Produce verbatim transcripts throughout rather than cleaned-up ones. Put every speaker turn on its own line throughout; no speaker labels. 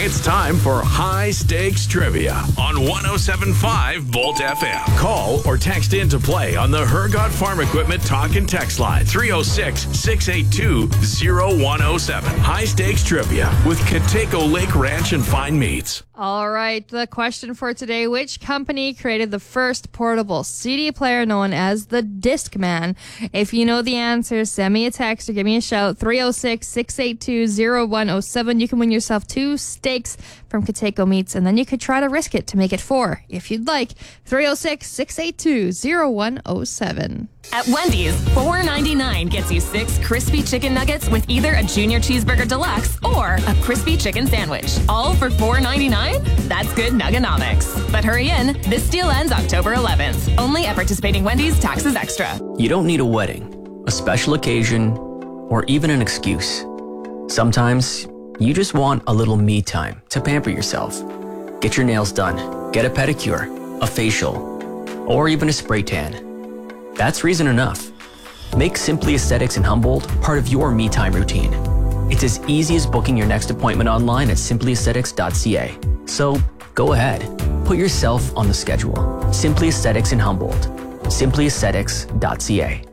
It's time for High Stakes Trivia on one oh seven point five Volt F M. Call or text in to play on the Hergot Farm Equipment Talk and Text line three oh six, six eight two, oh one oh seven. High Stakes Trivia with Coteco Lake Ranch and Fine Meats.
All right, the question for today: which company created the first portable C D player known as the Discman? If you know the answer, send me a text or give me a shout. three oh six, six eight two, oh one oh seven. You can win yourself two steaks from Coteco Meats, and then you could try to risk it to make it four if you'd like. three oh six, six eight two, oh one oh seven.
At Wendy's, four ninety-nine gets you six crispy chicken nuggets with either a Junior Cheeseburger Deluxe or a crispy chicken sandwich. All for four ninety-nine? That's good nuggonomics. But hurry in, this deal ends October eleventh. Only at participating Wendy's, taxes extra.
You don't need a wedding, a special occasion, or even an excuse. Sometimes you just want a little me time to pamper yourself. Get your nails done, get a pedicure, a facial, or even a spray tan. That's reason enough. Make Simply Aesthetics in Humboldt part of your me time routine. It's as easy as booking your next appointment online at simply aesthetics dot c a. So go ahead, put yourself on the schedule. Simply Aesthetics in Humboldt. simply aesthetics dot c a.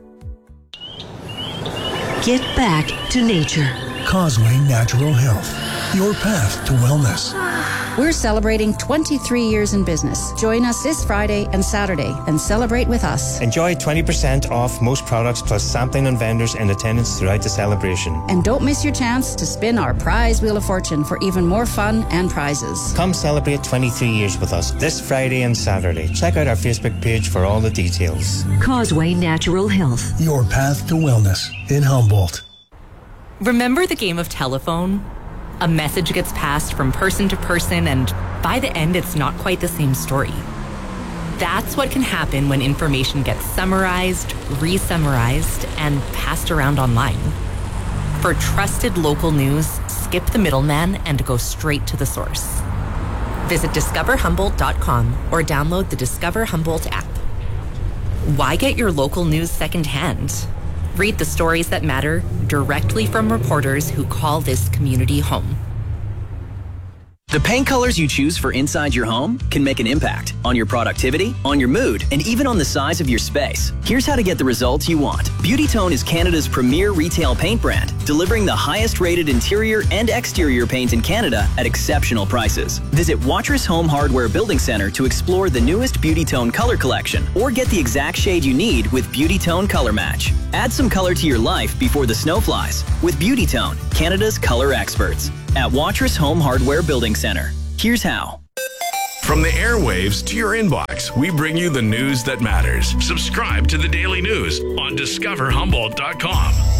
Get back to nature.
Causeway Natural Health, your path to wellness.
We're celebrating twenty-three years in business. Join us this Friday and Saturday and celebrate with us.
Enjoy twenty percent off most products plus sampling on vendors in attendance throughout the celebration.
And don't miss your chance to spin our prize Wheel of Fortune for even more fun and prizes.
Come celebrate twenty-three years with us this Friday and Saturday. Check out our Facebook page for all the details.
Causeway Natural Health,
your path to wellness in Humboldt.
Remember the game of telephone? A message gets passed from person to person, and by the end, it's not quite the same story. That's what can happen when information gets summarized, re-summarized, and passed around online. For trusted local news, skip the middleman and go straight to the source. Visit discover humboldt dot com or download the Discover Humboldt app. Why get your local news secondhand? Read the stories that matter directly from reporters who call this community home.
The paint colors you choose for inside your home can make an impact on your productivity, on your mood, and even on the size of your space. Here's how to get the results you want. Beauty Tone is Canada's premier retail paint brand, delivering the highest rated interior and exterior paint in Canada at exceptional prices. Visit Watrous Home Hardware Building Center to explore the newest Beauty Tone color collection or get the exact shade you need with Beauty Tone Color Match. Add some color to your life before the snow flies with Beauty Tone, Canada's color experts. At Watrous Home Hardware Building Center. Here's how.
From the airwaves to your inbox, we bring you the news that matters. Subscribe to the Daily News on discover humboldt dot com.